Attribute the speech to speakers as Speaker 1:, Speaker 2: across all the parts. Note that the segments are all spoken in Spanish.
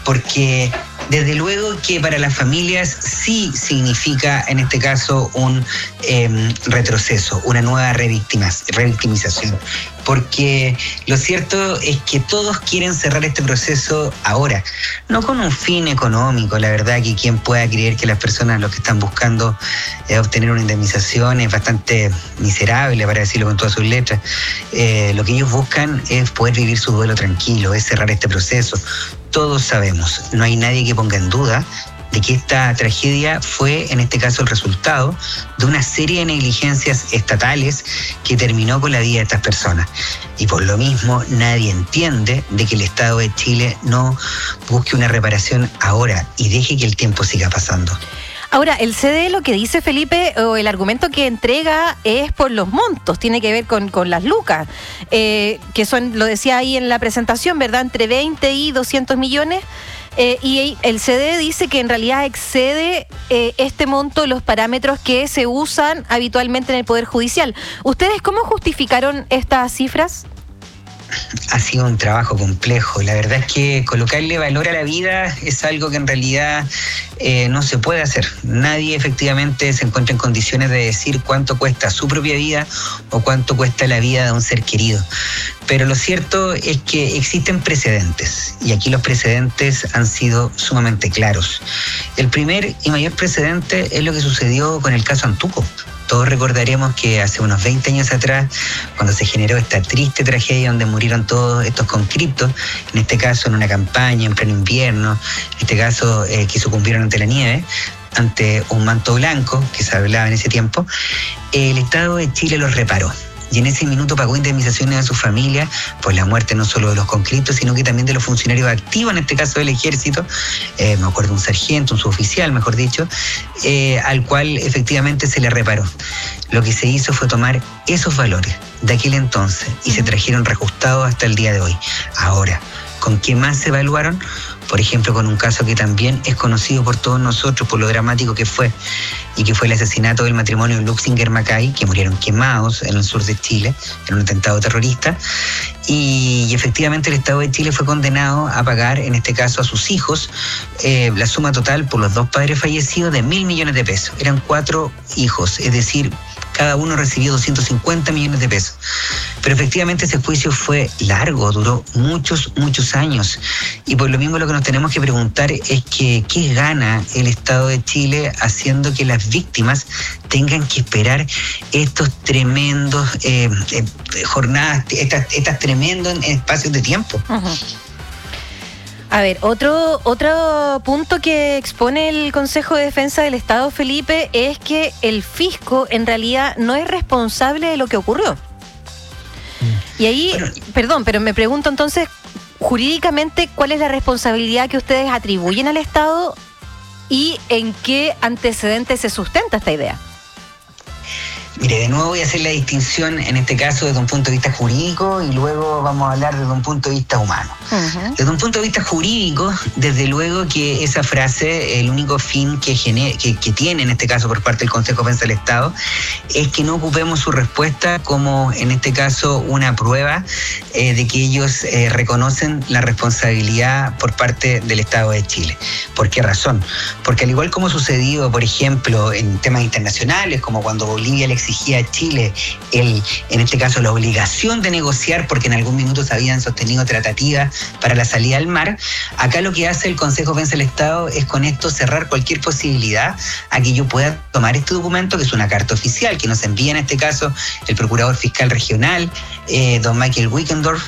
Speaker 1: porque desde luego que para las familias sí significa, en este caso, un retroceso, una nueva revictimización. Porque lo cierto es que todos quieren cerrar este proceso ahora, no con un fin económico. La verdad que quien pueda creer que las personas lo que están buscando es obtener una indemnización es bastante miserable, para decirlo con todas sus letras. Lo que ellos buscan es poder vivir su duelo tranquilo, es cerrar este proceso. Todos sabemos, no hay nadie que ponga en duda de que esta tragedia fue, en este caso, el resultado de una serie de negligencias estatales que terminó con la vida de estas personas. Y por lo mismo, nadie entiende de que el Estado de Chile no busque una reparación ahora y deje que el tiempo siga pasando.
Speaker 2: Ahora, el CDE lo que dice, Felipe, o el argumento que entrega es por los montos, tiene que ver con las lucas, que son, lo decía ahí en la presentación, ¿verdad?, entre 20 y 200 millones. Y el CDE dice que en realidad excede este monto los parámetros que se usan habitualmente en el Poder Judicial. ¿Ustedes cómo justificaron estas cifras?
Speaker 1: Ha sido un trabajo complejo. La verdad es que colocarle valor a la vida es algo que en realidad no se puede hacer. Nadie efectivamente se encuentra en condiciones de decir cuánto cuesta su propia vida o cuánto cuesta la vida de un ser querido. Pero lo cierto es que existen precedentes, y aquí los precedentes han sido sumamente claros. El primer y mayor precedente es lo que sucedió con el caso Antuco. Todos recordaremos que hace unos 20 años atrás, cuando se generó esta triste tragedia donde murieron todos estos conscriptos, en este caso en una campaña en pleno invierno, en este caso que sucumbieron ante la nieve, ante un manto blanco que se hablaba en ese tiempo, el Estado de Chile los reparó. Y en ese minuto pagó indemnizaciones a su familia por la muerte no solo de los conscriptos, sino que también de los funcionarios activos, en este caso del ejército, me acuerdo un sargento, un suboficial, mejor dicho, al cual efectivamente se le reparó. Lo que se hizo fue tomar esos valores de aquel entonces y se trajeron reajustados hasta el día de hoy. Ahora, ¿con qué más se evaluaron? Por ejemplo, con un caso que también es conocido por todos nosotros, por lo dramático que fue, y que fue el asesinato del matrimonio Luxinger-Mackay, que murieron quemados en el sur de Chile, en un atentado terrorista, y efectivamente el Estado de Chile fue condenado a pagar, en este caso a sus hijos, la suma total por los dos padres fallecidos de 1.000 millones de pesos. Eran 4 hijos, es decir, cada uno recibió 250 millones de pesos. Pero efectivamente ese juicio fue largo, duró muchos años. Y por lo mismo lo que nos tenemos que preguntar es que ¿qué gana el Estado de Chile haciendo que las víctimas tengan que esperar estos tremendos jornadas, estas tremendos espacios de tiempo?
Speaker 2: Uh-huh. A ver, otro punto que expone el Consejo de Defensa del Estado, Felipe, es que el fisco en realidad no es responsable de lo que ocurrió. Y ahí, perdón, pero me pregunto entonces, jurídicamente, ¿cuál es la responsabilidad que ustedes atribuyen al Estado y en qué antecedentes se sustenta esta idea?
Speaker 1: Mire, de nuevo voy a hacer la distinción, en este caso, desde un punto de vista jurídico y luego vamos a hablar desde un punto de vista humano. Uh-huh. Desde un punto de vista jurídico, desde luego que esa frase, el único fin que tiene, en este caso, por parte del Consejo de Defensa del Estado, es que no ocupemos su respuesta como, en este caso, una prueba de que ellos reconocen la responsabilidad por parte del Estado de Chile. ¿Por qué razón? Porque al igual como sucedido, por ejemplo, en temas internacionales, como cuando Bolivia le exigía a Chile, en este caso, la obligación de negociar, porque en algún minuto se habían sostenido tratativas para la salida al mar, acá lo que hace el Consejo de Defensa del Estado es con esto cerrar cualquier posibilidad a que yo pueda tomar este documento, que es una carta oficial, que nos envía en este caso el Procurador Fiscal Regional, don Michael Wickendorf,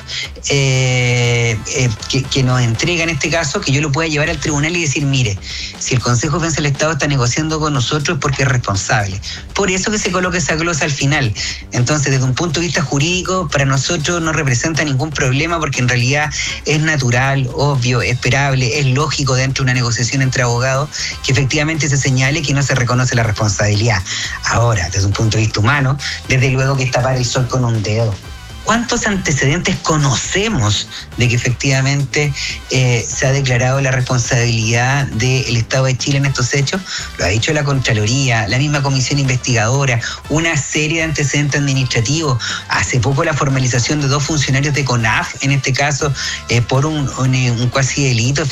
Speaker 1: que nos entrega en este caso, que yo lo pueda llevar al tribunal y decir, mire, si el Consejo de Defensa del Estado está negociando con nosotros es porque es responsable. Por eso que se coloca esa glosa al final. Entonces, desde un punto de vista jurídico, para nosotros no representa ningún problema, porque en realidad es natural, obvio, esperable, es lógico dentro de una negociación entre abogados que efectivamente se señale que no se reconoce la responsabilidad. Ahora, desde un punto de vista humano, desde luego que es tapar el sol con un dedo. ¿Cuántos antecedentes conocemos de que efectivamente se ha declarado la responsabilidad del Estado de Chile en estos hechos? Lo ha dicho la Contraloría, la misma comisión investigadora, una serie de antecedentes administrativos. Hace poco la formalización de 2 funcionarios de CONAF, en este caso por un cuasi delito.